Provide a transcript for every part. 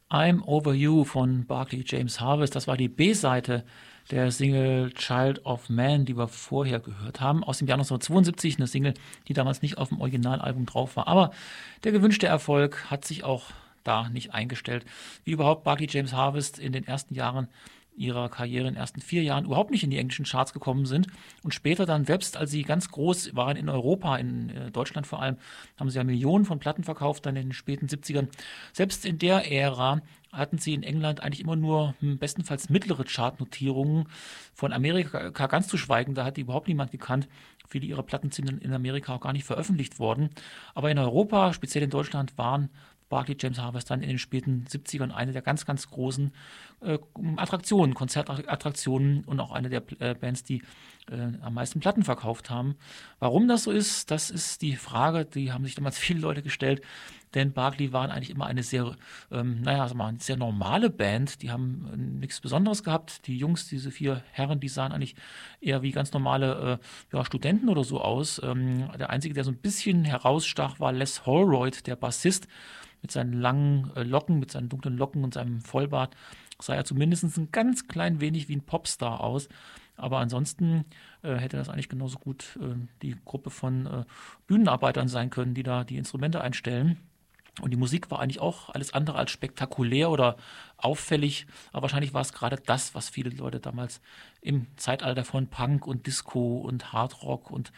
I'm Over You von Barclay James Harvest. Das war die B-Seite der Single Child of Man, die wir vorher gehört haben, aus dem Jahr 1972. Eine Single, die damals nicht auf dem Originalalbum drauf war. Aber der gewünschte Erfolg hat sich auch da nicht eingestellt. Wie überhaupt Barclay James Harvest in den ersten Jahren ihrer Karriere, in den ersten 4 Jahren, überhaupt nicht in die englischen Charts gekommen sind. Und später dann, selbst als sie ganz groß waren in Europa, in Deutschland vor allem, haben sie ja Millionen von Platten verkauft, dann in den späten 70ern. Selbst in der Ära hatten sie in England eigentlich immer nur bestenfalls mittlere Chartnotierungen. Von Amerika ganz zu schweigen, da hat die überhaupt niemand gekannt. Viele ihrer Platten sind in Amerika auch gar nicht veröffentlicht worden. Aber in Europa, speziell in Deutschland, waren Barclay James Harvest dann in den späten 70ern eine der ganz, ganz großen Attraktionen, Konzertattraktionen und auch eine der Bands, die am meisten Platten verkauft haben. Warum das so ist, das ist die Frage, die haben sich damals viele Leute gestellt, denn Barclay waren eigentlich immer eine sehr, eine sehr normale Band, die haben nichts Besonderes gehabt. Die Jungs, diese 4 Herren, die sahen eigentlich eher wie ganz normale Studenten oder so aus. Der Einzige, der so ein bisschen herausstach, war Les Holroyd, der Bassist, mit seinen langen Locken, mit seinen dunklen Locken und seinem Vollbart sah er zumindest ein ganz klein wenig wie ein Popstar aus. Aber ansonsten hätte das eigentlich genauso gut die Gruppe von Bühnenarbeitern sein können, die da die Instrumente einstellen. Und die Musik war eigentlich auch alles andere als spektakulär oder auffällig. Aber wahrscheinlich war es gerade das, was viele Leute damals im Zeitalter von Punk und Disco und Hardrock und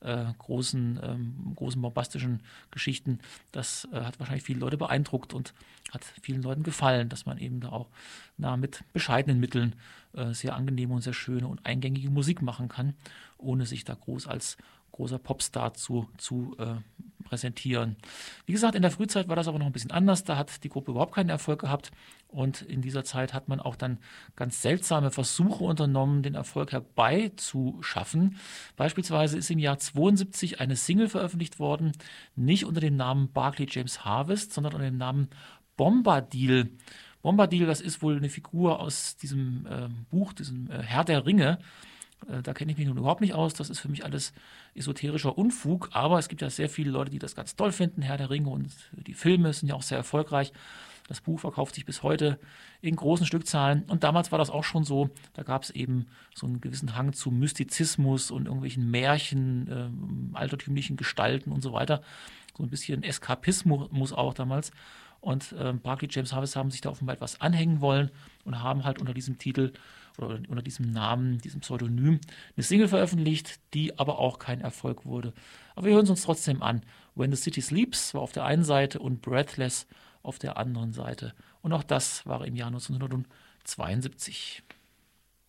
großen bombastischen Geschichten, das hat wahrscheinlich viele Leute beeindruckt und hat vielen Leuten gefallen, dass man eben da auch mit bescheidenen Mitteln sehr angenehme und sehr schöne und eingängige Musik machen kann, ohne sich da groß als großer Popstar zu präsentieren. Wie gesagt, in der Frühzeit war das aber noch ein bisschen anders. Da hat die Gruppe überhaupt keinen Erfolg gehabt. Und in dieser Zeit hat man auch dann ganz seltsame Versuche unternommen, den Erfolg herbeizuschaffen. Beispielsweise ist im Jahr 72 eine Single veröffentlicht worden, nicht unter dem Namen Barclay James Harvest, sondern unter dem Namen Bombadil. Bombadil, das ist wohl eine Figur aus diesem Buch, diesem Herr der Ringe. Da kenne ich mich nun überhaupt nicht aus. Das ist für mich alles esoterischer Unfug. Aber es gibt ja sehr viele Leute, die das ganz toll finden, Herr der Ringe. Und die Filme sind ja auch sehr erfolgreich. Das Buch verkauft sich bis heute in großen Stückzahlen. Und damals war das auch schon so. Da gab es eben so einen gewissen Hang zu Mystizismus und irgendwelchen Märchen, altertümlichen Gestalten und so weiter. So ein bisschen Eskapismus auch damals. Und Barclay James Harvest haben sich da offenbar etwas anhängen wollen und haben halt unter diesem Titel oder unter diesem Namen, diesem Pseudonym, eine Single veröffentlicht, die aber auch kein Erfolg wurde. Aber wir hören es uns trotzdem an. When the City Sleeps war auf der einen Seite und Breathless auf der anderen Seite. Und auch das war im Jahr 1972.